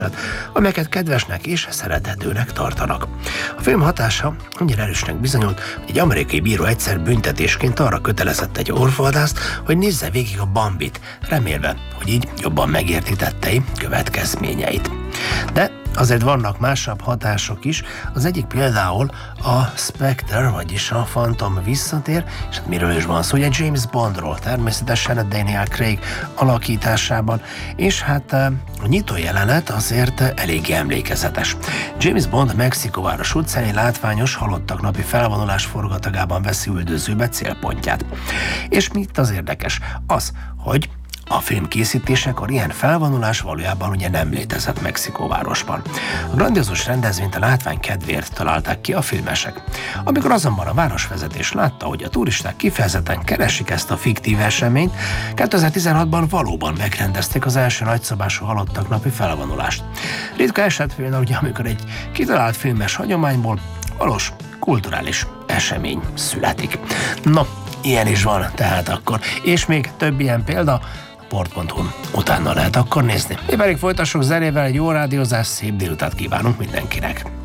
amelyeket kedvesnek és szerethetőnek tartanak. A film hatása annyira erősnek bizonyult, hogy egy amerikai bíró egyszer büntetésként arra kötelezett egy orvvadászt, hogy nézze végig a Bambit, remélve, hogy így jobban megérti tettei következményeit. De azért vannak másabb hatások is, az egyik például a Spectre, vagyis a Fantom visszatér, és hát miről is van szó, ugye James Bondról, természetesen a Daniel Craig alakításában, és hát a nyitó jelenet azért eléggé emlékezetes. James Bond Mexikóváros utcáni látványos halottak napi felvonulás forgatagában veszi üldözőbe célpontját. És mi itt az érdekes? Az, hogy a film készítésekor ilyen felvonulás valójában ugye nem létezett Mexikóvárosban. A grandiózus rendezvényt a látvány kedvéért találták ki a filmesek. Amikor azonban a városvezetés látta, hogy a turisták kifejezetten keresik ezt a fiktív eseményt, 2016-ban valóban megrendezték az első nagyszabású halottak napi felvonulást. Ritka eset például, ugye, amikor egy kitalált filmes hagyományból valós kulturális esemény születik. No, ilyen is van tehát akkor. És még több ilyen példa port.hu-n utána lehet akkor nézni. Mi pedig folytassuk zenével, egy jó rádiózás, szép délutát kívánunk mindenkinek.